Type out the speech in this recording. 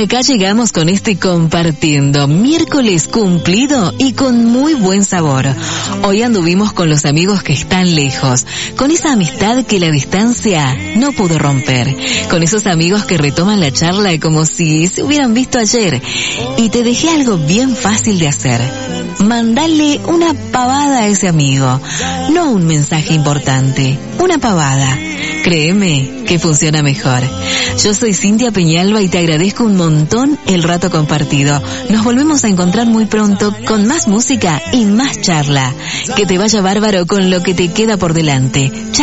acá llegamos con este compartiendo, miércoles cumplido y con muy buen sabor. Hoy anduvimos con los amigos que están lejos, con esa amistad que la distancia no pudo romper, con esos amigos que retoman la charla como si se hubieran visto ayer. Y te dejé algo bien fácil de hacer. Mandale una pavada a ese amigo, no un mensaje importante, una pavada. Créeme que funciona mejor. Yo soy Cintia Peñalba y te agradezco un montón el rato compartido. Nos volvemos a encontrar muy pronto con más música y más charla. Que te vaya bárbaro con lo que te queda por delante. Chao.